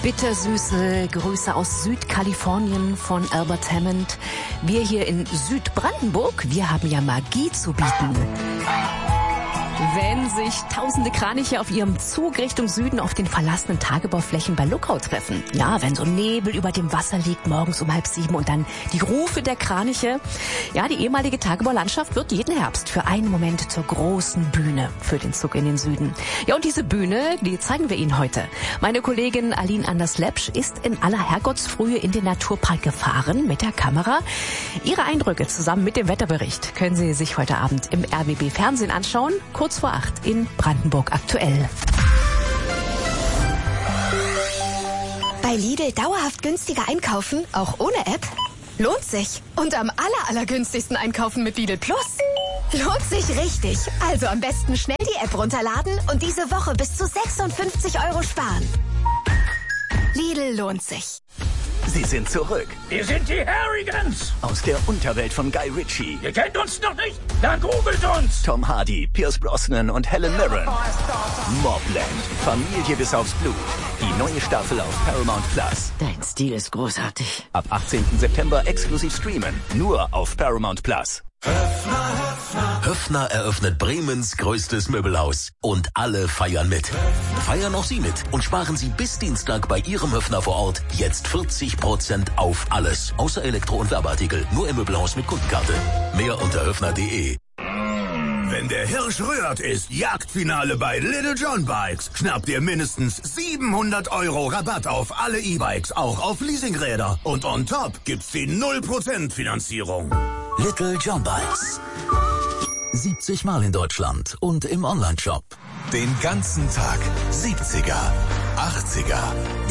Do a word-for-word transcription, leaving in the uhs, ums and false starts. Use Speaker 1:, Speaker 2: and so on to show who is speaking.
Speaker 1: Bittersüße Grüße aus Südkalifornien von Albert Hammond. Wir hier in Südbrandenburg, wir haben ja Magie zu bieten. Wenn sich tausende Kraniche auf ihrem Zug Richtung Süden auf den verlassenen Tagebauflächen bei Luckau treffen. Ja, wenn so Nebel über dem Wasser liegt, morgens um halb sieben und dann die Rufe der Kraniche. Ja, die ehemalige Tagebaulandschaft wird jeden Herbst für einen Moment zur großen Bühne für den Zug in den Süden. Ja, und diese Bühne, die zeigen wir Ihnen heute. Meine Kollegin Aline Anders-Lepsch ist in aller Herrgottsfrühe in den Naturpark gefahren mit der Kamera. Ihre Eindrücke zusammen mit dem Wetterbericht können Sie sich heute Abend im R B B Fernsehen anschauen. Kurz vor acht in Brandenburg aktuell.
Speaker 2: Bei Lidl dauerhaft günstiger einkaufen, auch ohne App? Lohnt sich. Und am aller, allergünstigsten einkaufen mit Lidl Plus? Lohnt sich richtig. Also am besten schnell die App runterladen und diese Woche bis zu sechsundfünfzig Euro sparen. Lidl lohnt sich.
Speaker 3: Sie sind zurück.
Speaker 4: Wir sind die Harrigans.
Speaker 3: Aus der Unterwelt von Guy Ritchie.
Speaker 4: Ihr kennt uns noch nicht? Dann googelt uns.
Speaker 3: Tom Hardy, Pierce Brosnan und Helen Mirren. Mobland. Familie bis aufs Blut. Die neue Staffel auf Paramount Plus.
Speaker 5: Dein Stil ist großartig.
Speaker 3: Ab achtzehnten September exklusiv streamen. Nur auf Paramount Plus.
Speaker 6: Höffner eröffnet Bremens größtes Möbelhaus. Und alle feiern mit. Feiern auch Sie mit und sparen Sie bis Dienstag bei Ihrem Höffner vor Ort jetzt vierzig Prozent auf alles. Außer Elektro- und Werbeartikel. Nur im Möbelhaus mit Kundenkarte. Mehr unter höffner punkt de.
Speaker 7: Wenn der Hirsch rührt, ist Jagdfinale bei Little John Bikes. Schnappt ihr mindestens siebenhundert Euro Rabatt auf alle E-Bikes, auch auf Leasingräder. Und on top gibt's die null Prozent Finanzierung.
Speaker 6: Little John Bikes. siebzig Mal in Deutschland und im Onlineshop.
Speaker 8: Den ganzen Tag siebziger, achtziger,